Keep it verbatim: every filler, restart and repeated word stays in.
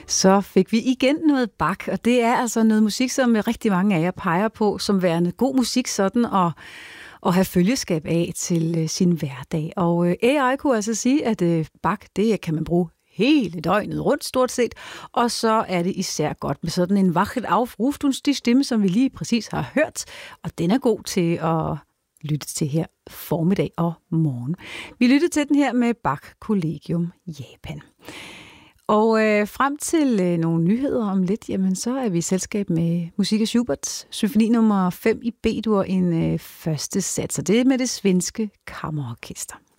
Så fik vi igen noget Bach, og det er altså noget musik, som rigtig mange af jer peger på, som værende god musik sådan, og, og have følgeskab af til uh, sin hverdag. Og uh, A I kunne altså sige, at uh, Bach, det kan man bruge hele døgnet rundt stort set, og så er det især godt med sådan en Wachet auf, ruft uns die Stimme, som vi lige præcis har hørt, og den er god til at lytte til her formiddag og morgen. Vi lyttede til den her med Bach Collegium Japan. Og øh, frem til øh, nogle nyheder om lidt, jamen så er vi i selskab med musik af Schubert, symfoni nummer fem i B-dur, en øh, første sats, og det er med det svenske kammerorkester.